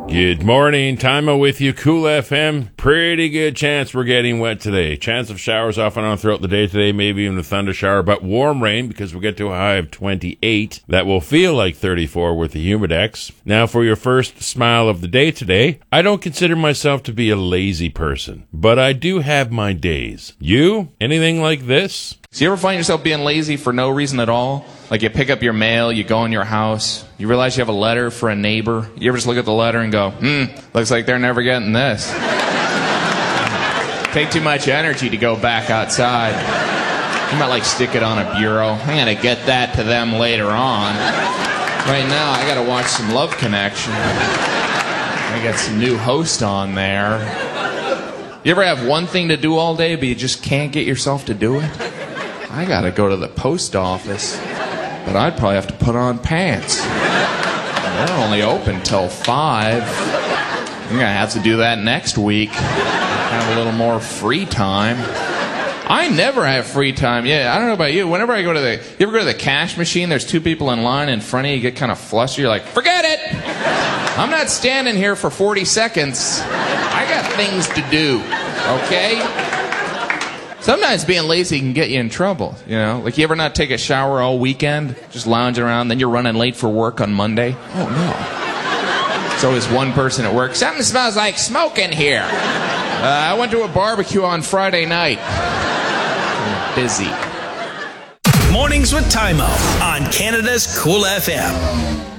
Good morning, Timo with you, Cool FM. Pretty good chance we're getting wet today. Chance of showers off and on throughout the day today, maybe even a thunder shower, but warm rain because we'll get to a high of 28. That will feel like 34 with the Humidex. Now for your first smile of the day today, I don't consider myself to be a lazy person, but I do have my days. You? Anything like this? So you ever find yourself being lazy for no reason at all? Like you pick up your mail, you go in your house, you realize you have a letter for a neighbor. You ever just look at the letter and go, looks like they're never getting this. Take too much energy to go back outside. You might stick it on a bureau. I'm going to get that to them later on. Right now, I got to watch some Love Connection. I got some new host on there. You ever have one thing to do all day, but you just can't get yourself to do it? I gotta go to the post office, but I'd probably have to put on pants. They're only open till 5. I'm gonna have to do that next week. Have a little more free time. I never have free time. Yeah, I don't know about you. Whenever I go to you ever go to the cash machine, there's 2 people in line in front of you, you get kind of flustered, you're like, forget it! I'm not standing here for 40 seconds. I got things to do, okay? Sometimes being lazy can get you in trouble, you know? Like, you ever not take a shower all weekend, just lounging around, then you're running late for work on Monday? Oh, no. There's always one person at work, something smells like smoke in here. I went to a barbecue on Friday night. I'm busy. Mornings with Timo on Canada's Cool FM.